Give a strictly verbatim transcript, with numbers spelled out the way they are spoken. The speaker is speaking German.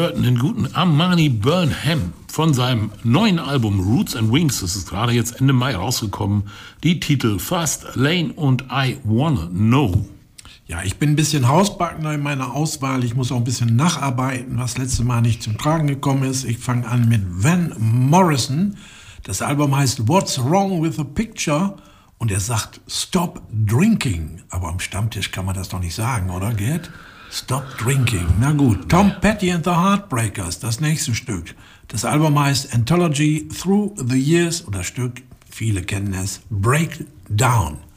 hörten den guten Armani Burnham von seinem neuen Album Roots and Wings. Das ist gerade jetzt Ende Mai rausgekommen. Die Titel Fast Lane und I Wanna Know. Ja, ich bin ein bisschen hausbackender in meiner Auswahl. Ich muss auch ein bisschen nacharbeiten, was letztes Mal nicht zum Tragen gekommen ist. Ich fange an mit Van Morrison. Das Album heißt What's Wrong with the Picture? Und er sagt Stop Drinking. Aber am Stammtisch kann man das doch nicht sagen, oder Gerd? Stop Drinking. Na gut. Tom Petty and the Heartbreakers, das nächste Stück. Das Album heißt Anthology Through the Years. Und das Stück, viele kennen es, Breakdown.